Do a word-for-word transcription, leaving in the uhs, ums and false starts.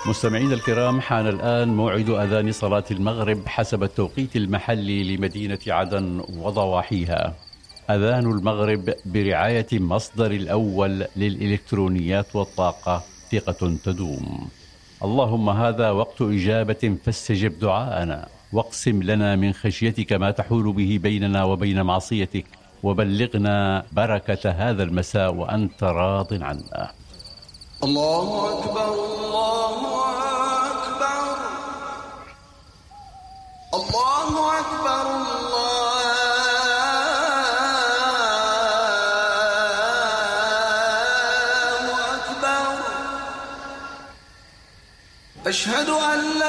مستمعينا الكرام، حان الآن موعد أذان صلاة المغرب حسب التوقيت المحلي لمدينة عدن وضواحيها. أذان المغرب برعاية مصدر الأول للإلكترونيات والطاقة، ثقة تدوم. اللهم هذا وقت إجابة فاستجب دعاءنا، واقسم لنا من خشيتك ما تحول به بيننا وبين معصيتك، وبلغنا بركة هذا المساء وأنت راض عنا. الله أكبر الله أكبر الله أكبر الله أكبر. أشهد أن لا